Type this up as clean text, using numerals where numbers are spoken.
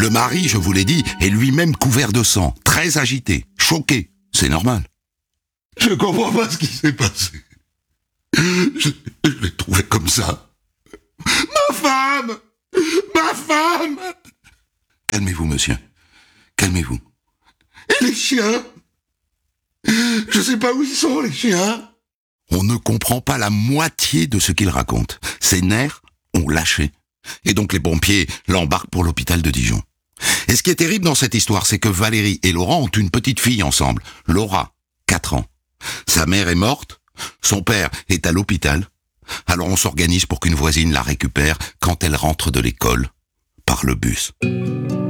Le mari, je vous l'ai dit, est lui-même couvert de sang, très agité, choqué. C'est normal. Je comprends pas ce qui s'est passé. Je l'ai trouvé comme ça. Ma femme! Ma femme! Calmez-vous, monsieur. Calmez-vous. Et les chiens? Je sais pas où ils sont, les chiens. On ne comprend pas la moitié de ce qu'il raconte. Ses nerfs ont lâché. Et donc les pompiers l'embarquent pour l'hôpital de Dijon. Et ce qui est terrible dans cette histoire, c'est que Valérie et Laurent ont une petite fille ensemble. Laura, 4 ans. Sa mère est morte, son père est à l'hôpital. Alors on s'organise pour qu'une voisine la récupère quand elle rentre de l'école, par le bus.